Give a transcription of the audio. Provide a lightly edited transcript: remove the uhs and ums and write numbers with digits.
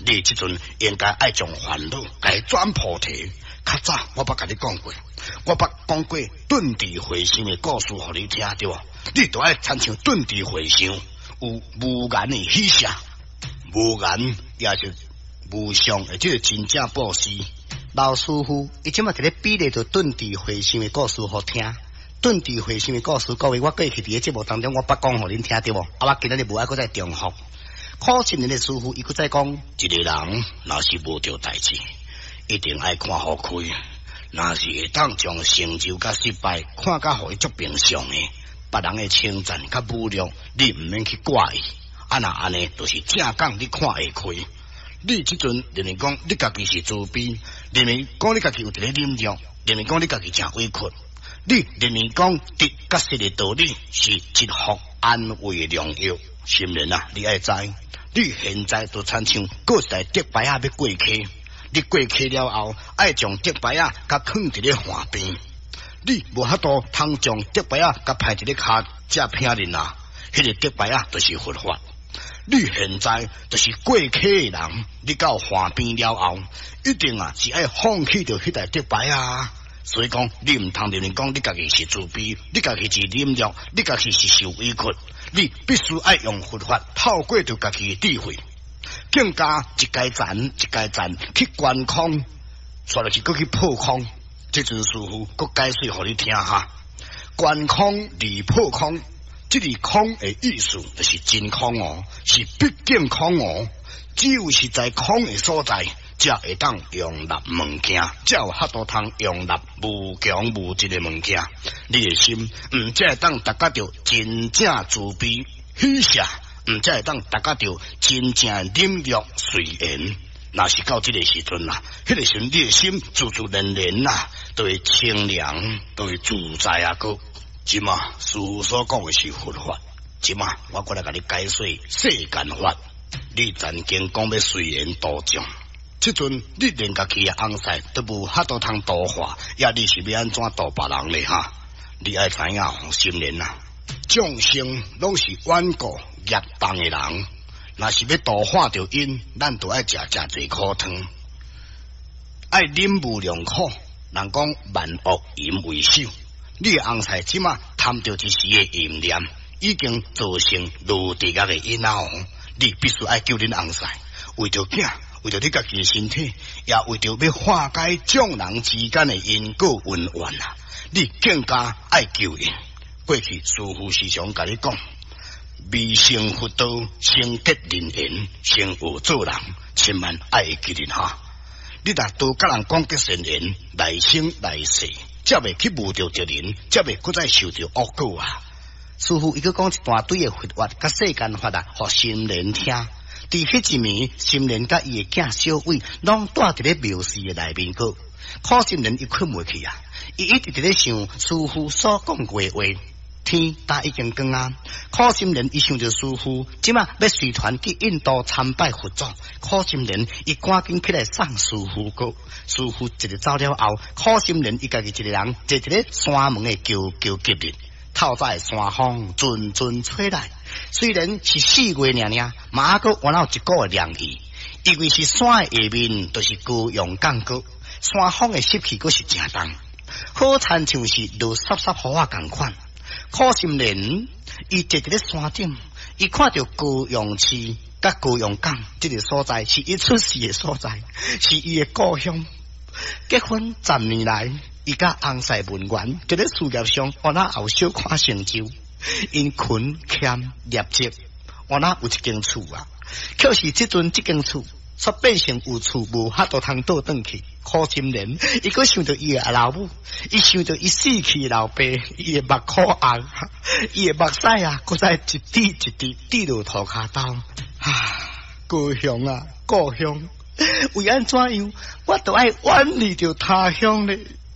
你即阵应该爱将烦恼改转菩提。较早我捌甲你讲过，我捌讲过遁地回乡的故事，互你听对无？你都爱参像遁地回乡，有无言的喜舍，无言也是无相的这个真正布施。老师傅，伊即马伫咧比例着遁地回乡的故事好听。遁地回乡的故事，各位我过去伫个节目当中，我捌讲互恁听对无？我今日无爱搁再重复。可信人的师傅，伊搁再讲，一个人若是无着代志，一定爱看好开。若是会当将成就甲失败看甲互伊足平常的，别人的称赞甲侮辱，你毋免去怪伊。若安尼，就是正讲你看会开。你即阵认为讲你家己是自卑，认为讲你家己有伫咧忍辱，认为讲你家己真委屈，你认为讲得甲失的道理是一福安慰良药。心人啊，你爱知，你现在都参像过一台竹牌仔要过溪，你过溪了后，爱将竹牌仔甲放伫咧岸边，你无法度通将竹牌仔甲排伫咧骹才骗人啊！迄个竹牌仔就是佛法。你现在就是过溪的人，你到岸边了后，一定是爱放弃掉迄台竹牌啊！所以讲，你唔通认为讲你家己是自卑，你家己是忍辱，你家己是受委屈，你必须爱用佛法透过着家己的智慧，更加一阶层一阶层去观空，煞落去搁去破空。这阵师傅搁解释互你听哈，观空离破空。这里空的意思就是真空哦，是毕竟空哦。只有是在空的所在，才会当容纳物件，才有法度通容纳无强无质的物件。你的心唔才会当达到着真正自卑喜舍，唔才会当达到着真正忍辱随缘。若是到这个时阵啦，迄个时阵你的心自自然然啦，都会清凉，都会自在啊！个。即嘛，师父所讲的是佛法。即嘛，我过来甲你解释世间法。你曾经讲要随缘度众，即阵你连家己的翁婿都无法度通度化，也你是要安怎度别人咧哈？你爱知影心莲啊，众生拢是冤过业重的人，若是要度化着因，咱都爱食侪苦汤，爱忍无量苦。人讲万恶淫为首。你的翁婿即马贪着一时的淫念，已经造成落地狱的因啊！你必须爱救恁翁婿，为着囝，为着你家己的身体，也为着要化解众人之间的因果恩怨啊！你更加爱救因。过去师父时常甲你讲，未成佛道，先结人缘，先学做人，千万爱记人哈！你若多甲人讲结善缘，来生来世。才袂去误着着人，才袂搁再受着恶果啊！师父伊个讲一大堆的佛法，甲世间法啊，互心莲听。伫迄一暝，心莲甲伊的囝小伟，拢住伫咧庙寺的内面个。可心莲伊困袂去啊，伊一直伫咧想师父所讲过的话。天大已经光啊！可心莲伊想着师父，即马要随团去印度参拜佛祖。可心莲伊赶紧起来送师父个。师父一日走了后，可心莲伊家己一个人坐伫咧山门的求吉日。透早的山风阵阵吹来，虽然是4月尔，嘛个还有一股凉意。因为是山的下面，就是高阳港个，山风的湿气个是正重，好亲像是落湿湿雨啊共款。可心莲伊坐伫咧山顶，伊看到高阳市甲高阳港这个所在是伊出世的所在，是伊的故乡。结婚10年来，伊甲翁婿文员伫咧事业上，我那有小可成就，因勤俭业绩，我那有一间厝啊。可是即阵这间厝，煞变成有厝无法度通倒转去。可心莲，伊搁想到伊的老母，伊想到伊死去的老爸，伊的目眶红，伊的目屎啊，搁再一滴一滴滴落涂骹兜。故乡啊，故乡，为安怎样，我都爱远离着他乡咧。